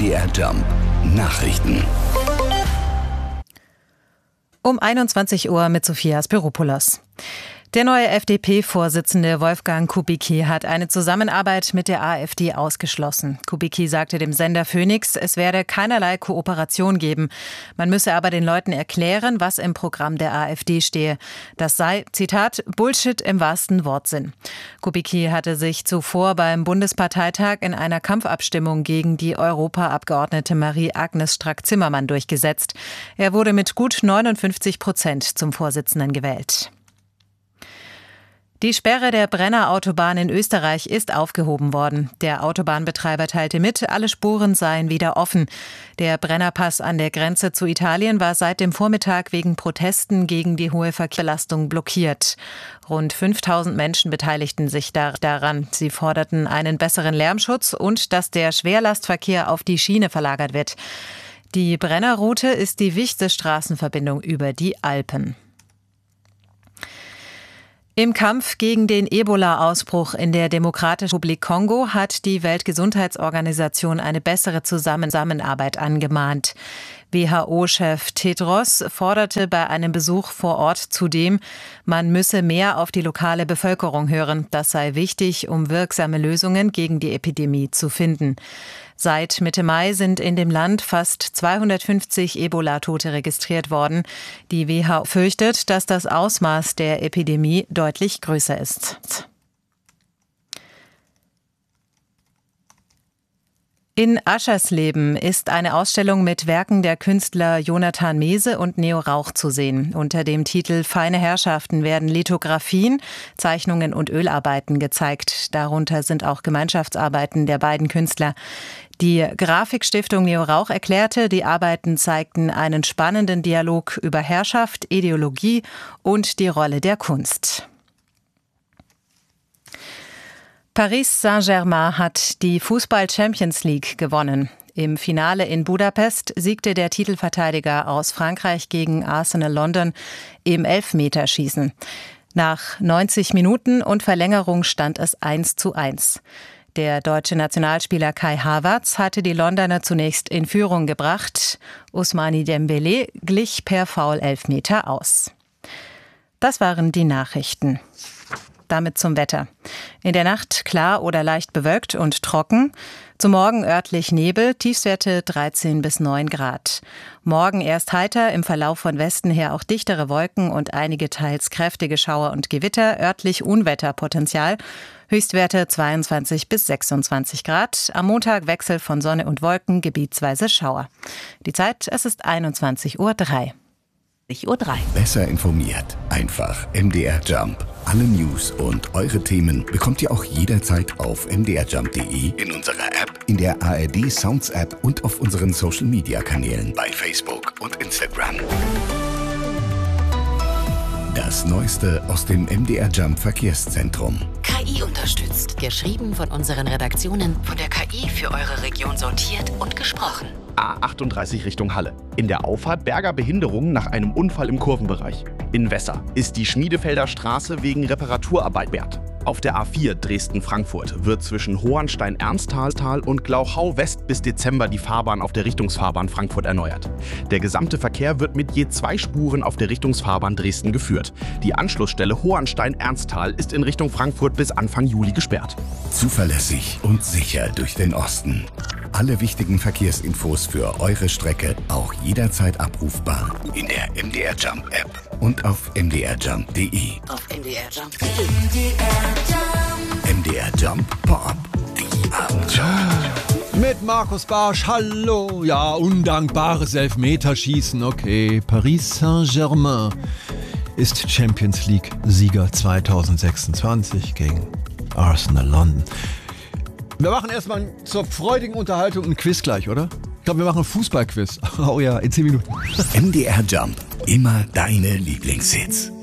MDR Jump Nachrichten. Um 21 Uhr mit Sophia Spiropoulos. Der neue FDP-Vorsitzende Wolfgang Kubicki hat eine Zusammenarbeit mit der AfD ausgeschlossen. Kubicki sagte dem Sender Phoenix, es werde keinerlei Kooperation geben. Man müsse aber den Leuten erklären, was im Programm der AfD stehe. Das sei, Zitat, Bullshit im wahrsten Wortsinn. Kubicki hatte sich zuvor beim Bundesparteitag in einer Kampfabstimmung gegen die Europaabgeordnete Marie-Agnes Strack-Zimmermann durchgesetzt. Er wurde mit gut 59% zum Vorsitzenden gewählt. Die Sperre der Brenner-Autobahn in Österreich ist aufgehoben worden. Der Autobahnbetreiber teilte mit, alle Spuren seien wieder offen. Der Brennerpass an der Grenze zu Italien war seit dem Vormittag wegen Protesten gegen die hohe Verkehrsbelastung blockiert. Rund 5000 Menschen beteiligten sich daran. Sie forderten einen besseren Lärmschutz und dass der Schwerlastverkehr auf die Schiene verlagert wird. Die Brennerroute ist die wichtigste Straßenverbindung über die Alpen. Im Kampf gegen den Ebola-Ausbruch in der Demokratischen Republik Kongo hat die Weltgesundheitsorganisation eine bessere Zusammenarbeit angemahnt. WHO-Chef Tedros forderte bei einem Besuch vor Ort zudem, man müsse mehr auf die lokale Bevölkerung hören. Das sei wichtig, um wirksame Lösungen gegen die Epidemie zu finden. Seit Mitte Mai sind in dem Land fast 250 Ebola-Tote registriert worden. Die WHO fürchtet, dass das Ausmaß der Epidemie deutlich größer ist. In Aschersleben ist eine Ausstellung mit Werken der Künstler Jonathan Mese und Neo Rauch zu sehen. Unter dem Titel Feine Herrschaften werden Lithografien, Zeichnungen und Ölarbeiten gezeigt. Darunter sind auch Gemeinschaftsarbeiten der beiden Künstler. Die Grafikstiftung Neo Rauch erklärte, die Arbeiten zeigten einen spannenden Dialog über Herrschaft, Ideologie und die Rolle der Kunst. Paris Saint-Germain hat die Fußball-Champions League gewonnen. Im Finale in Budapest siegte der Titelverteidiger aus Frankreich gegen Arsenal London im Elfmeterschießen. Nach 90 Minuten und Verlängerung stand es 1:1. Der deutsche Nationalspieler Kai Havertz hatte die Londoner zunächst in Führung gebracht. Ousmane Dembélé glich per Foul-Elfmeter aus. Das waren die Nachrichten. Damit zum Wetter. In der Nacht klar oder leicht bewölkt und trocken. Zum Morgen örtlich Nebel, Tiefstwerte 13 bis 9 Grad. Morgen erst heiter, im Verlauf von Westen her auch dichtere Wolken und einige teils kräftige Schauer und Gewitter, örtlich Unwetterpotenzial. Höchstwerte 22 bis 26 Grad. Am Montag Wechsel von Sonne und Wolken, gebietsweise Schauer. Die Zeit, es ist 21:03 Uhr. Besser informiert. Einfach MDR Jump. Alle News und eure Themen bekommt ihr auch jederzeit auf mdrjump.de, in unserer App, in der ARD Sounds App und auf unseren Social Media Kanälen bei Facebook und Instagram. Das Neueste aus dem MDR Jump Verkehrszentrum. KI unterstützt. Geschrieben von unseren Redaktionen, von der KI für eure Region sortiert und gesprochen. A38 Richtung Halle. In der Auffahrt Berger Behinderungen nach einem Unfall im Kurvenbereich. In Wesser ist die Schmiedefelder Straße wegen Reparaturarbeit sperrt. Auf der A4 Dresden-Frankfurt wird zwischen Hohenstein-Ernsthal und Glauchau West bis Dezember die Fahrbahn auf der Richtungsfahrbahn Frankfurt erneuert. Der gesamte Verkehr wird mit je 2 Spuren auf der Richtungsfahrbahn Dresden geführt. Die Anschlussstelle Hohenstein-Ernsthal ist in Richtung Frankfurt bis Anfang Juli gesperrt. Zuverlässig und sicher durch den Osten. Alle wichtigen Verkehrsinfos für eure Strecke auch jederzeit abrufbar in der MDR Jump App und auf mdrjump.de. Auf mdrjump.de. MDR Jump Pop. Die Abendschau. Mit Markus Barsch, hallo. Ja, undankbares Elfmeterschießen. Okay, Paris Saint-Germain ist Champions League-Sieger 2026 gegen Arsenal London. Wir machen erstmal zur freudigen Unterhaltung ein Quiz gleich, oder? Ich glaube, wir machen ein Fußballquiz. Oh ja, in 10 Minuten. MDR Jump. Immer deine Lieblingshits.